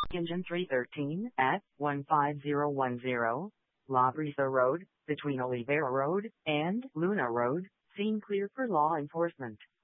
Engine 313 at 15010, La Brisa Road, between Oliveira Road and Luna Road, seen clear for law enforcement.